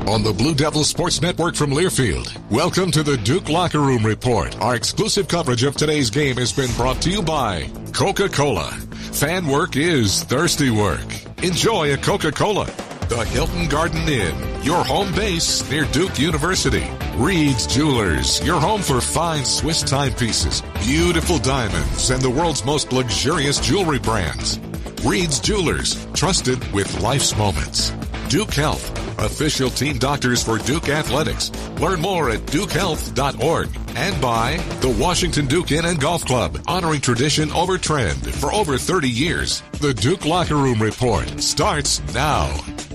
on the Blue Devils Sports Network from Learfield. Welcome to the Duke Locker Room Report. Our exclusive coverage of today's game has been brought to you by Coca-Cola. Fan work is thirsty work. Enjoy a Coca-Cola. The Hilton Garden Inn, your home base near Duke University. Reed's Jewelers, your home for fine Swiss timepieces, beautiful diamonds, and the world's most luxurious jewelry brands. Reed's Jewelers, trusted with life's moments. Duke Health, official team doctors for Duke Athletics. Learn more at dukehealth.org. And by the Washington Duke Inn and Golf Club, honoring tradition over trend for over 30 years. The Duke Locker Room Report starts now.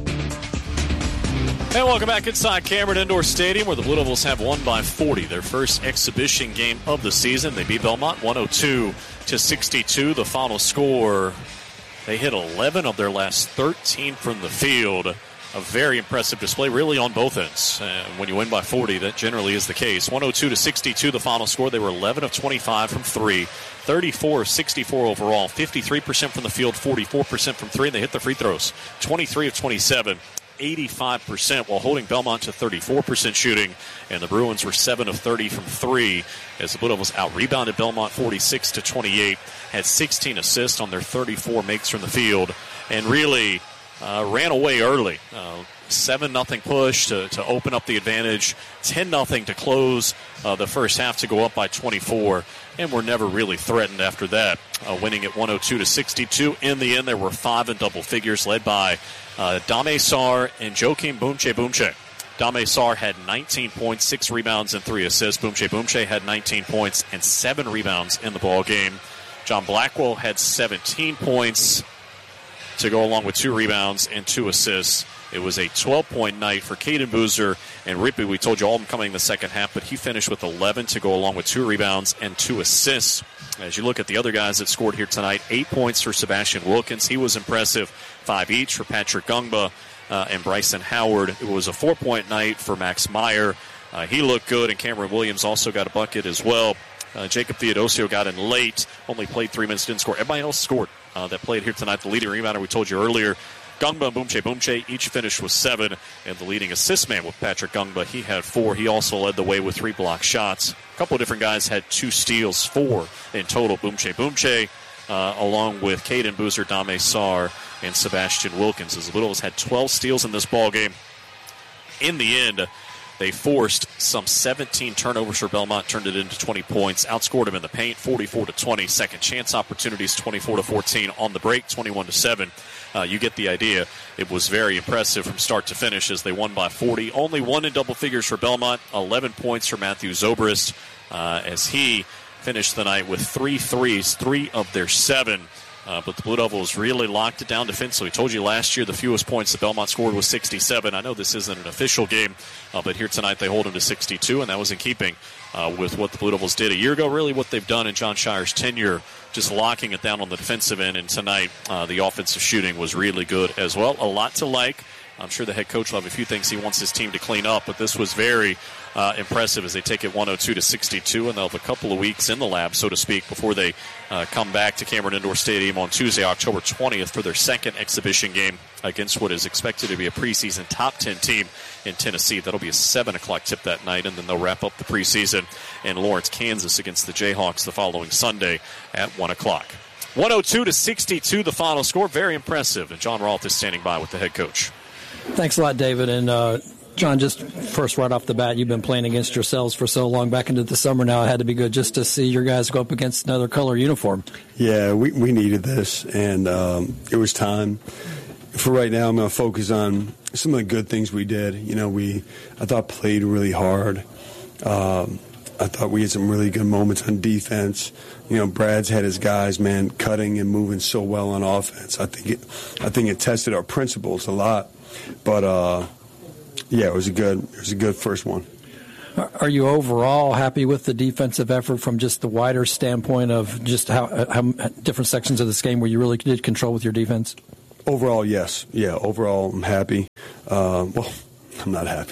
And welcome back inside Cameron Indoor Stadium, where the Blue Devils have won by 40, their first exhibition game of the season. They beat Belmont 102-62. The final score, they hit 11 of their last 13 from the field. A very impressive display, really, on both ends. When you win by 40, that generally is the case. 102-62, the final score. They were 11 of 25 from three, 34 of 64 overall, 53% from the field, 44% from three, and they hit the free throws. 23 of 27, 85%, while holding Belmont to 34% shooting. And the Bruins were 7 of 30 from three, as the Blue Devils out-rebounded Belmont 46-28, had 16 assists on their 34 makes from the field, and really ran away early. 7-0 push to open up the advantage, 10-0 to close the first half to go up by 24, and were never really threatened after that, winning at 102-62. In the end, there were 5 in double figures, led by Dame Sarr and Joakim Boumtje. Dame Sarr had 19 points, 6 rebounds, and 3 assists. Boumtje had 19 points and 7 rebounds in the ball game. John Blackwell had 17 points to go along with 2 rebounds and 2 assists. It was a 12-point night for Caden Boozer and Rippey. We told you all of them coming in the second half, but he finished with 11 to go along with 2 rebounds and 2 assists. As you look at the other guys that scored here tonight, 8 points for Sebastian Wilkins. He was impressive. 5 each for Patrick Gungba and Bryson Howard. It was a 4-point night for Max Meyer. He looked good, and Cameron Williams also got a bucket as well. Jacob Theodosio got in late, only played 3 minutes, didn't score. Everybody else scored that played here tonight. The leading rebounder, we told you earlier, Gungba and Boumtje each finished with 7, and the leading assist man with Patrick Gungba, he had 4. He also led the way with 3 block shots. A couple of different guys had 2 steals, 4 in total. Boumtje, along with Caden Boozer, Dame Sarr, and Sebastian Wilkins. As the Blue Devils had 12 steals in this ball game. In the end, they forced some 17 turnovers for Belmont, turned it into 20 points, outscored them in the paint, 44-20. Second chance opportunities, 24-14 on the break, 21-7. You get the idea. It was very impressive from start to finish as they won by 40. Only 1 in double figures for Belmont, 11 points for Matthew Zobrist, as he finished the night with 3 threes, 3 of their 7. But the Blue Devils really locked it down defensively. We told you last year the fewest points that Belmont scored was 67. I know this isn't an official game, but here tonight they hold them to 62, and that was in keeping with what the Blue Devils did a year ago, really what they've done in John Shire's tenure, just locking it down on the defensive end. And tonight the offensive shooting was really good as well. A lot to like. I'm sure the head coach will have a few things he wants his team to clean up, but this was very impressive as they take it 102-62, and they'll have a couple of weeks in the lab, so to speak, before they come back to Cameron Indoor Stadium on Tuesday, October 20th for their second exhibition game against what is expected to be a preseason top 10 team in Tennessee. That'll be a 7 o'clock tip that night, and then they'll wrap up the preseason in Lawrence, Kansas against the Jayhawks the following Sunday at 1 o'clock. 102-62, the final score. Very impressive, and John Roth is standing by with the head coach. Thanks a lot, David. And John, just first right off the bat, you've been playing against yourselves for so long back into the summer now. It had to be good just to see your guys go up against another color uniform. Yeah, we needed this, and it was time. For right now, I'm going to focus on some of the good things we did. You know, I thought played really hard. I thought we had some really good moments on defense. You know, Brad's had his guys, man, cutting and moving so well on offense. I think it tested our principles a lot. But yeah, it was a good first one. Are you overall happy with the defensive effort from just the wider standpoint of just how different sections of this game where you really did control with your defense? Overall, yes. Yeah, overall, I'm happy. Well, I'm not happy.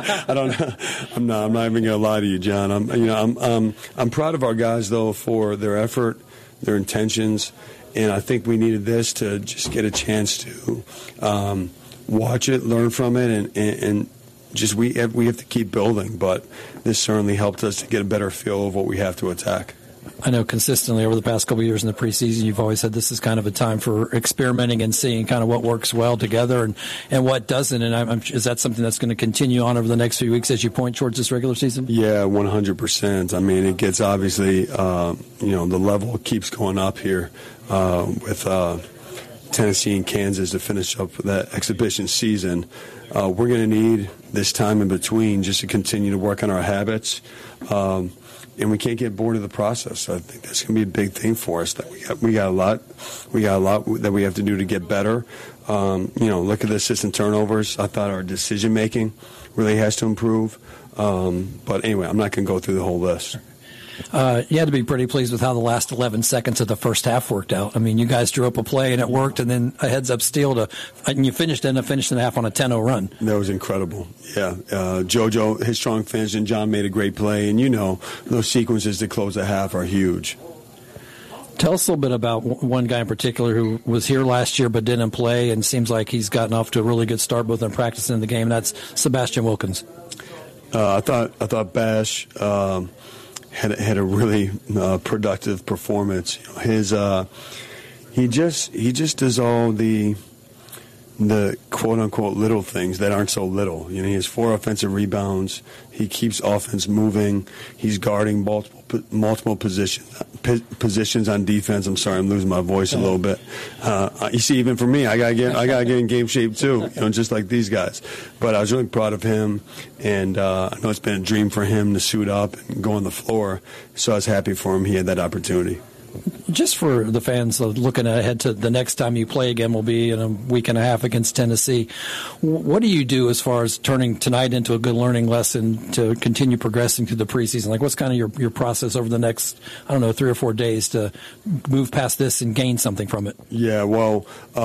I'm not even going to lie to you, John. I'm proud of our guys though for their effort, their intentions, and I think we needed this to just get a chance to watch it, learn from it, and we have to keep building. But this certainly helped us to get a better feel of what we have to attack. I know consistently over the past couple of years in the preseason, you've always said this is kind of a time for experimenting and seeing kind of what works well together and what doesn't. And is that something that's going to continue on over the next few weeks as you point towards this regular season? Yeah, 100%. I mean, it gets obviously, the level keeps going up here with Tennessee and Kansas to finish up that exhibition season. We're going to need this time in between just to continue to work on our habits. And we can't get bored of the process. So I think that's going to be a big thing for us. That we got a lot that we have to do to get better. Look at the assistant turnovers. I thought our decision making really has to improve. But anyway, I'm not going to go through the whole list. You had to be pretty pleased with how the last 11 seconds of the first half worked out. I mean, you guys drew up a play and it worked, and then a heads-up steal and you finished the half on a 10-0 run. That was incredible. Yeah, JoJo, his strong finish, and John made a great play. And those sequences to close the half are huge. Tell us a little bit about one guy in particular who was here last year but didn't play, and seems like he's gotten off to a really good start both in practice and in the game. And that's Sebastian Wilkins. I thought Bash had a really productive performance. He just does all the quote unquote little things that aren't so little. He has 4 offensive rebounds. He keeps offense moving. He's guarding multiple positions on defense. I'm sorry, I'm losing my voice a little bit. You see, even for me, I gotta get in game shape too. Just like these guys. But I was really proud of him, and I know it's been a dream for him to suit up and go on the floor. So I was happy for him. He had that opportunity. Just for the fans looking ahead to the next time you play again will be in a week and a half against Tennessee. What do you do as far as turning tonight into a good learning lesson to continue progressing through the preseason? Like, what's kind of your process over the next, 3 or 4 days to move past this and gain something from it? Yeah, well,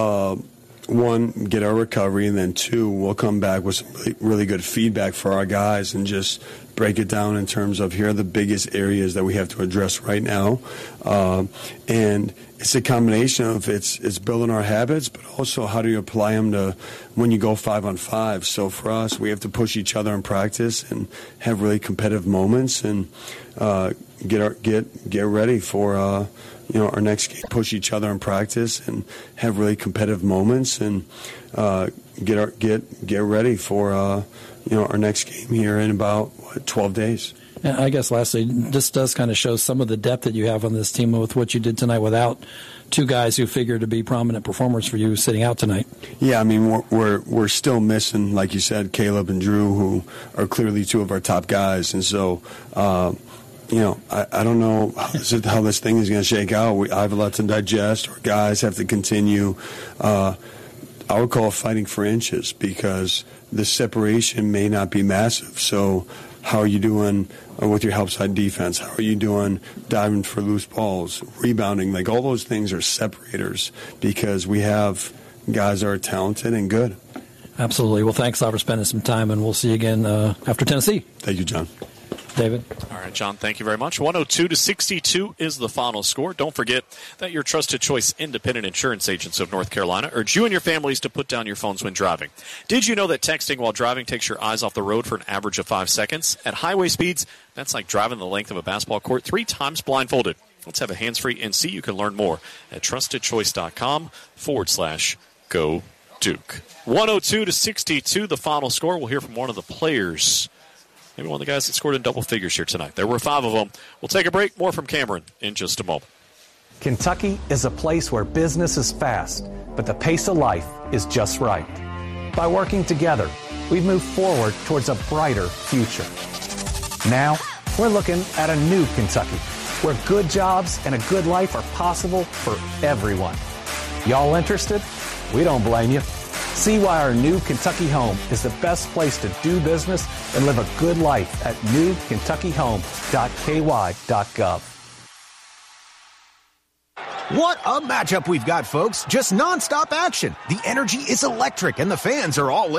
1, get our recovery, and then 2, we'll come back with some really good feedback for our guys and just break it down in terms of here are the biggest areas that we have to address right now. And it's a combination of it's building our habits, but also how do you apply them to when you go 5-on-5. So for us, we have to push each other in practice and have really competitive moments and get ready for our next game. Push each other in practice and have really competitive moments and get ready for our next game here in about 12 days. And I guess lastly, this does kind of show some of the depth that you have on this team with what you did tonight without 2 guys who figure to be prominent performers for you sitting out tonight. Yeah, I mean, we're still missing, like you said, Caleb and Drew, who are clearly 2 of our top guys. And so, I don't know how this thing is going to shake out. I have a lot to digest. Our guys have to continue. I would call it fighting for inches because the separation may not be massive. So how are you doing with your help side defense? How are you doing diving for loose balls, rebounding? Like all those things are separators because we have guys that are talented and good. Absolutely. Well, thanks a lot for spending some time, and we'll see you again after Tennessee. Thank you, John. David. All right, John, thank you very much. 102-62 is the final score. Don't forget that your trusted choice independent insurance agents of North Carolina urge you and your families to put down your phones when driving. Did you know that texting while driving takes your eyes off the road for an average of 5 seconds? At highway speeds, that's like driving the length of a basketball court 3 times blindfolded. Let's have a hands-free NC. You can learn more at trustedchoice.com/go Duke. 102-62, the final score. We'll hear from one of the players. Maybe one of the guys that scored in double figures here tonight. There were 5 of them. We'll take a break. More from Cameron in just a moment. Kentucky is a place where business is fast, but the pace of life is just right. By working together, we've moved forward towards a brighter future. Now, we're looking at a new Kentucky, where good jobs and a good life are possible for everyone. Y'all interested? We don't blame you. See why our new Kentucky home is the best place to do business and live a good life at newkentuckyhome.ky.gov. What a matchup we've got, folks. Just nonstop action. The energy is electric and the fans are all in.